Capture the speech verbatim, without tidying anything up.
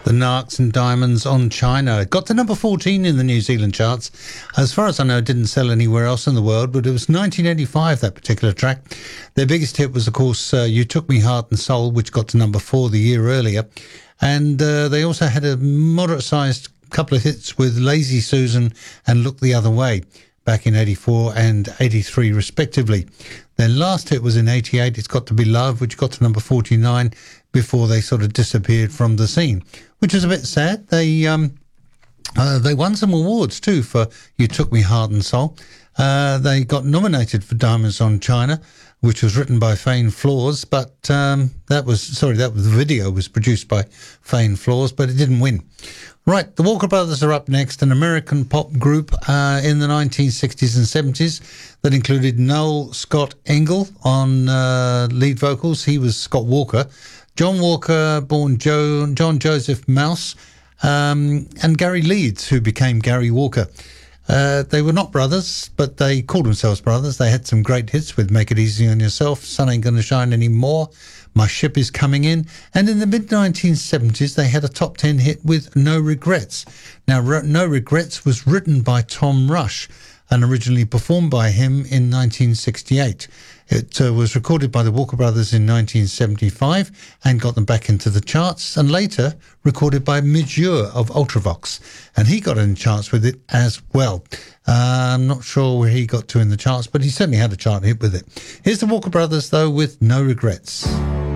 The Narcs and Diamonds on China. Got to number fourteen in the New Zealand charts. As far as I know, it didn't sell anywhere else in the world, but it was nineteen eighty-five, that particular track. Their biggest hit was, of course, uh, You Took Me Heart and Soul, which got to number four the year earlier. And uh, they also had a moderate-sized couple of hits with Lazy Susan and Look the Other Way back in eighty-four and eighty-three, respectively. Their last hit was in eighty-eight, It's Got to Be Love, which got to number forty-nine before they sort of disappeared from the scene, which is a bit sad. They um, uh, they won some awards too for You Took Me Heart and Soul. Uh, they got nominated for Diamonds on China, which was written by Fane Flaws, but um, that was, sorry, that was, the video was produced by Fane Flaws, but it didn't win. Right, the Walker Brothers are up next, an American pop group uh, in the nineteen sixties and seventies that included Noel Scott Engel on uh, lead vocals. He was Scott Walker. John Walker, born Joe, John Joseph Mouse, um, and Gary Leeds, who became Gary Walker. Uh, they were not brothers, but they called themselves brothers. They had some great hits with Make It Easy on Yourself, Sun Ain't Gonna Shine Anymore, My Ship Is Coming In, and in the mid nineteen seventies they had a top ten hit with No Regrets. Now, No Regrets was written by Tom Rush and originally performed by him in nineteen sixty-eight. It uh, was recorded by the Walker Brothers in nineteen seventy-five and got them back into the charts, and later recorded by Midge Ure of Ultravox, and he got in the charts with it as well. Uh, I'm not sure where he got to in the charts, but he certainly had a chart hit with it. Here's the Walker Brothers, though, with No Regrets.